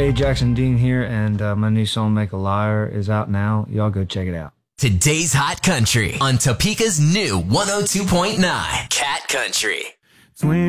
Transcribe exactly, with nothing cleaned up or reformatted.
Hey, Jackson Dean here, and uh, my new song, Make a Liar, is out now. Y'all go check it out. Today's Hot Country on Topeka's new one oh two point nine Cat Country. Swing